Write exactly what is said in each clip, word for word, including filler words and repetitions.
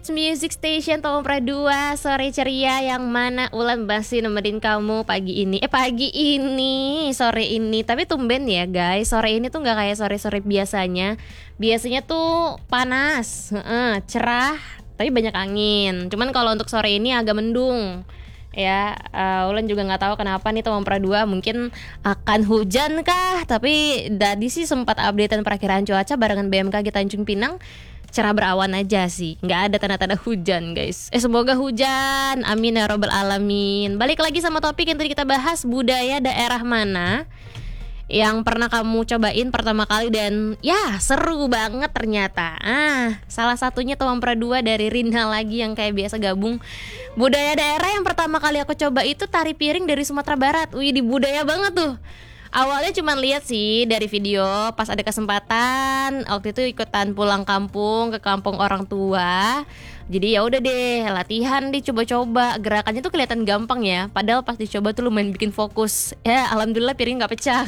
It's Music Station Tomra dua Sore ceria yang mana Ulan masih nemenin kamu pagi ini Eh pagi ini, sore ini. Tapi tumben ya guys, sore ini tuh gak kayak sore-sore biasanya. Biasanya tuh panas, uh, cerah, tapi banyak angin. Cuman kalau untuk sore ini agak mendung ya. uh, Ulan juga nggak tahu kenapa nih Tomra dua, mungkin akan hujan kah? Tapi tadi sih sempat updatean perakiraan cuaca barengan B M K G Tanjung Pinang, cerah berawan aja sih, nggak ada tanda-tanda hujan guys. Eh semoga hujan, amin ya robbal alamin. Balik lagi sama topik yang tadi kita bahas, budaya daerah mana yang pernah kamu cobain pertama kali dan ya seru banget ternyata. Ah, salah satunya Tomra dua dari Rina lagi yang kayak biasa gabung. Budaya daerah yang pertama kali aku coba itu tari piring dari Sumatera Barat. Wih, di budaya banget tuh. Awalnya cuma lihat sih dari video, pas ada kesempatan waktu itu ikutan pulang kampung ke kampung orang tua. Jadi ya udah deh, latihan deh, coba-coba. Gerakannya tuh kelihatan gampang ya, padahal pas dicoba tuh lumayan bikin fokus. Ya alhamdulillah piring nggak pecah.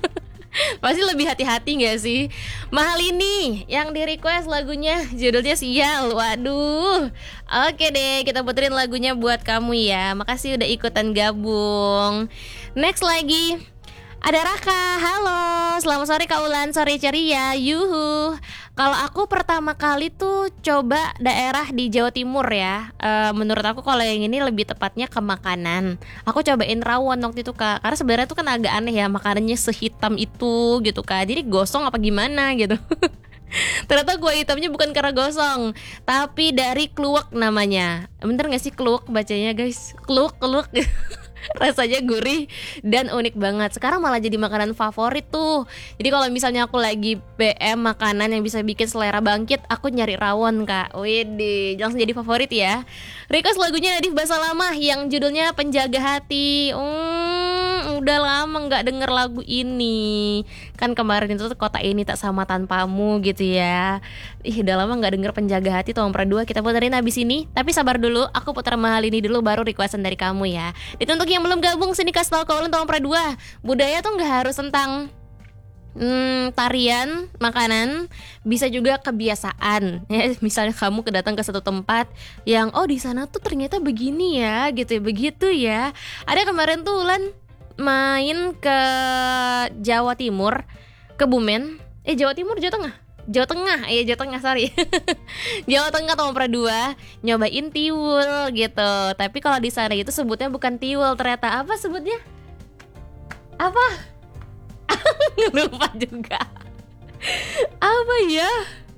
Pasti lebih hati-hati gak sih? Mahal ini yang di request lagunya, judulnya Sial. Waduh. Oke deh, kita puterin lagunya buat kamu ya. Makasih udah ikutan gabung. Next lagi ada Raka, halo, selamat sore Kak Ulan, sore ceria, yuhu. Kalau aku pertama kali tuh coba daerah di Jawa Timur ya. e, Menurut aku kalau yang ini lebih tepatnya ke makanan. Aku cobain rawon waktu itu Kak, karena sebenarnya tuh kan agak aneh ya, makanannya sehitam itu gitu Kak. Jadi gosong apa gimana gitu. Ternyata gua hitamnya bukan karena gosong, tapi dari kluwek namanya. Bener gak sih kluwek bacanya guys? Kluwek, kluwek. Rasanya gurih dan unik banget. Sekarang malah jadi makanan favorit tuh. Jadi kalau misalnya aku lagi B M makanan yang bisa bikin selera bangkit, aku nyari rawon Kak. Widih, langsung jadi favorit ya. Request lagunya Nadif Basalamah yang judulnya Penjaga Hati. Hmm, udah lama gak denger lagu ini. Kan kemarin itu tuh Kota Ini Tak Sama Tanpamu gitu ya. Ih, udah lama gak denger Penjaga Hati Tomra dua. Kita puterin abis ini. Tapi sabar dulu, aku putar mahal ini dulu baru requestan dari kamu ya. Itu untuk yang belum gabung, sini kasih tau Kak Ulan Tomra dua. Budaya tuh gak harus tentang Hmm, tarian, makanan, bisa juga kebiasaan ya. Misalnya kamu kedatang ke satu tempat yang oh di sana tuh ternyata begini ya, gitu ya, begitu ya. Ada kemarin tuh Ulan main ke Jawa Timur, ke Bumen. Eh Jawa Timur, Jawa Tengah. Jawa Tengah, iya Jawa Tengah, sorry. Jawa Tengah Tomra dua, nyobain tiwul gitu. Tapi kalau di sana itu sebutnya bukan tiwul, ternyata apa sebutnya? Apa? Lupa juga. Apa ya?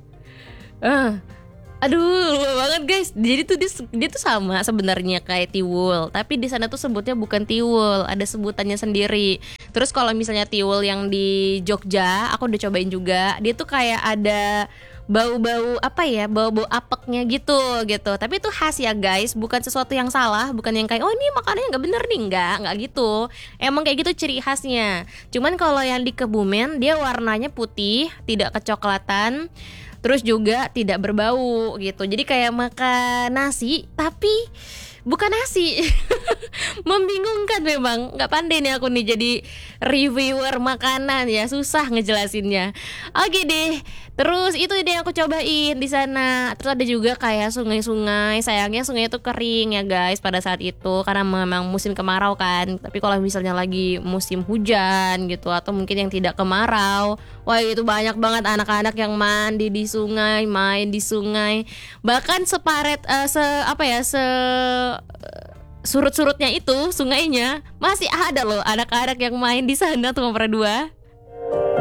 Uh, aduh, lupa banget guys. Jadi tuh dia, dia tuh sama sebenarnya kayak tiwul, tapi di sana tuh sebutnya bukan tiwul, ada sebutannya sendiri. Terus kalau misalnya tiwul yang di Jogja, aku udah cobain juga. Dia tuh kayak ada bau-bau apa ya, bau-bau apeknya gitu gitu. Tapi itu khas ya guys, bukan sesuatu yang salah, bukan yang kayak oh ini makanannya nggak bener nih, nggak nggak gitu. Emang kayak gitu ciri khasnya. Cuman kalau yang di Kebumen dia warnanya putih, tidak kecoklatan, terus juga tidak berbau gitu. Jadi kayak makan nasi tapi bukan nasi. Membingungkan memang, nggak pandai nih aku nih jadi reviewer makanan ya, susah ngejelasinnya. Oke deh, terus itu ide yang aku cobain di sana. Terus ada juga kayak sungai-sungai, sayangnya sungai itu kering ya guys pada saat itu karena memang musim kemarau kan. Tapi kalau misalnya lagi musim hujan gitu atau mungkin yang tidak kemarau, wah itu banyak banget anak-anak yang mandi di sungai, main di sungai. Bahkan separet uh, se apa ya se surut-surutnya itu sungainya masih ada loh anak-anak yang main di sana tuh Tomra dua.